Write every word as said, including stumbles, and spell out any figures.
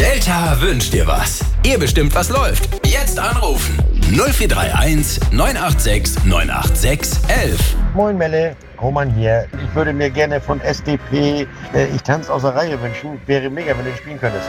Delta wünscht dir was. Ihr bestimmt, was läuft. Jetzt anrufen. null vier drei eins neun acht sechs neun acht sechs elf. Moin Melle, Roman hier. Ich würde mir gerne von S D P äh, Ich tanze aus der Reihe wünschen. Wäre mega, wenn du spielen könntest.